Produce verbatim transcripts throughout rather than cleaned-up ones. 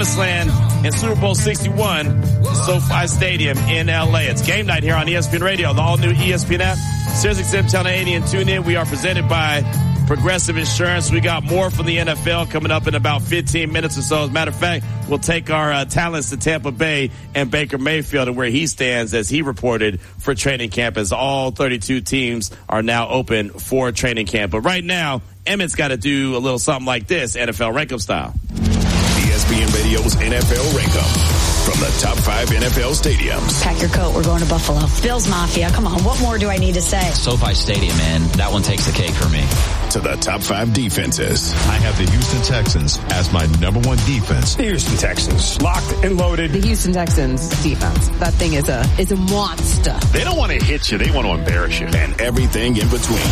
promised land in Super Bowl sixty-one, SoFi Stadium in L A. It's game night here on E S P N Radio, the all-new E S P N app. SiriusXM, Channel eighty, and tune in. We are presented by Progressive Insurance. We got more from the N F L coming up in about fifteen minutes or so. As a matter of fact, we'll take our uh, talents to Tampa Bay and Baker Mayfield and where he stands as he reported for training camp, as all thirty-two teams are now open for training camp. But right now, Emmett's got to do a little something like this, N F L Rank 'em style. E S P N Radio's N F L Rank 'em. From the top five N F L stadiums. Pack your coat. We're going to Buffalo. Bills Mafia. Come on. What more do I need to say? SoFi Stadium, man. That one takes the cake for me. To the top five defenses. I have the Houston Texans as my number one defense. The Houston Texans. Locked and loaded. The Houston Texans defense. That thing is a, is a monster. They don't want to hit you. They want to embarrass you. And everything in between.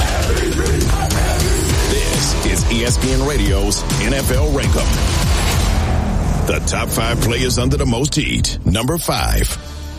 This is E S P N Radio's N F L Rank 'em. The top five players under the most heat. Number five.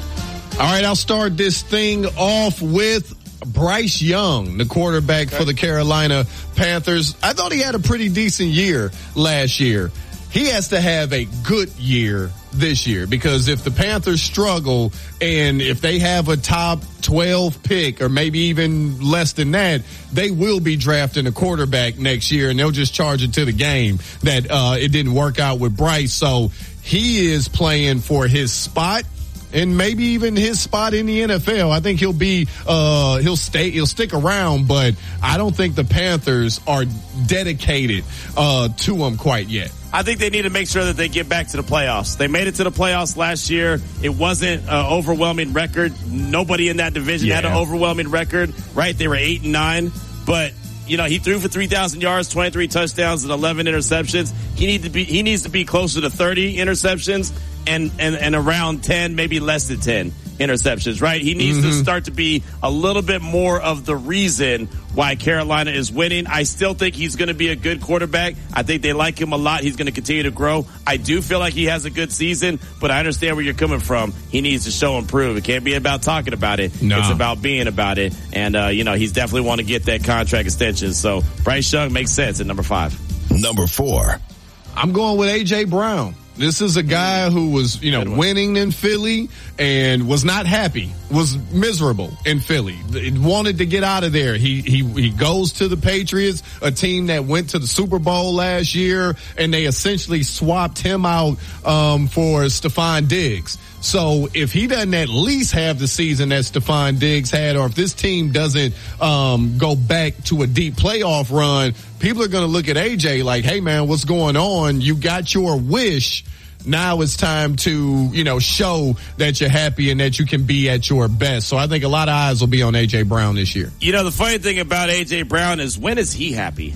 All right, I'll start this thing off with Bryce Young, the quarterback okay. for the Carolina Panthers. I thought he had a pretty decent year last year. He has to have a good year this year, because if the Panthers struggle and if they have a top twelve pick or maybe even less than that, they will be drafting a quarterback next year, and they'll just charge it to the game that uh it didn't work out with Bryce. So he is playing for his spot and maybe even his spot in the N F L. I think he'll be uh he'll stay he'll stick around, but I don't think the Panthers are dedicated uh to him quite yet. I think they need to make sure that they get back to the playoffs. They made it to the playoffs last year. It wasn't an overwhelming record. Nobody in that division yeah. had an overwhelming record, right? They were eight and nine, but you know, he threw for three thousand yards, twenty-three touchdowns, and eleven interceptions. He need to be, he needs to be closer to thirty interceptions and, and, and around ten, maybe less than ten interceptions, right? He needs mm-hmm. to start to be a little bit more of the reason why Carolina is winning. I still think he's going to be a good quarterback. I think they like him a lot. He's going to continue to grow. I do feel like he has a good season, but I understand where you're coming from. He needs to show and prove. It can't be about talking about it. No. It's about being about it. And, uh, you know, he's definitely want to get that contract extension. So Bryce Young makes sense at number five. Number four. I'm going with A J Brown. This is a guy who was, you know, winning in Philly and was not happy, was miserable in Philly, wanted to get out of there. He, he, he goes to the Patriots, a team that went to the Super Bowl last year, and they essentially swapped him out, um, for Stephon Diggs. So if he doesn't at least have the season that Stephon Diggs had, or if this team doesn't, um, go back to a deep playoff run, people are going to look at A J like, hey man, what's going on? You got your wish. Now it's time to, you know, show that you're happy and that you can be at your best. So I think a lot of eyes will be on A J Brown this year. You know, the funny thing about A J Brown is, when is he happy?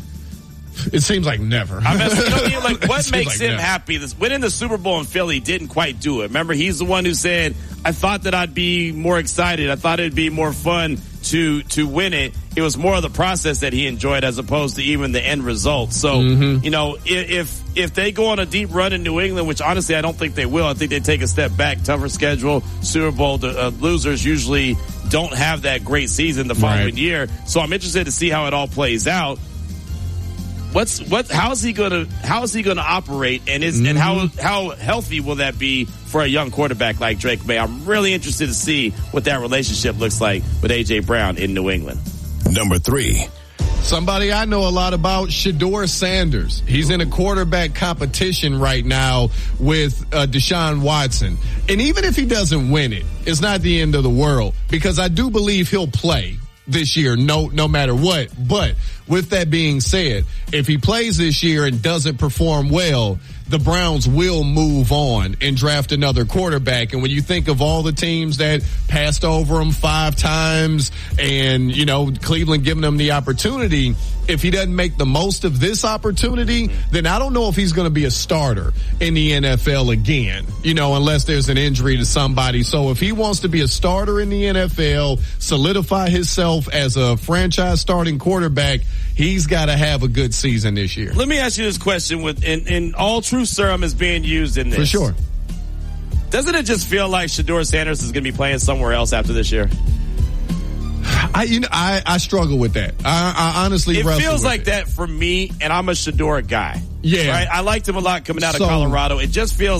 It seems like never. I mean, you know, like, what makes like him never. happy? This, winning the Super Bowl in Philly didn't quite do it. Remember, he's the one who said, I thought that I'd be more excited. I thought it'd be more fun to to win it. It was more of the process that he enjoyed as opposed to even the end result. So, mm-hmm. you know, if if they go on a deep run in New England, which honestly I don't think they will, I think they take a step back, tougher schedule, Super Bowl uh, losers usually don't have that great season the following right. year. So I'm interested to see how it all plays out. What's what? How is he gonna? How is he gonna operate? And is mm-hmm. and how how healthy will that be for a young quarterback like Drake May? I'm really interested to see what that relationship looks like with A J Brown in New England. Number three. Somebody I know a lot about, Shedeur Sanders. He's in a quarterback competition right now with uh, Deshaun Watson. And even if he doesn't win it, it's not the end of the world, because I do believe he'll play this year, no, no matter what. But with that being said, if he plays this year and doesn't perform well, the Browns will move on and draft another quarterback. And when you think of all the teams that passed over him five times and, you know, Cleveland giving him the opportunity, if he doesn't make the most of this opportunity, then I don't know if he's going to be a starter in the N F L again, you know, unless there's an injury to somebody. So if he wants to be a starter in the N F L, solidify himself as a franchise starting quarterback, he's got to have a good season this year. Let me ask you this question with, and, and all true serum is being used in this. For sure. Doesn't it just feel like Shedeur Sanders is going to be playing somewhere else after this year? I, you know, I, I struggle with that. I, I honestly it wrestle feels with like it. that for me, and I'm a Shedeur guy. Yeah. Right? I liked him a lot coming out so, of Colorado. It just feels